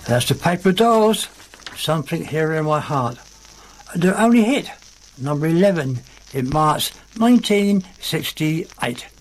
That's the Paper Dolls, Something Here in My Heart. Their only hit, number 11, in March 1968.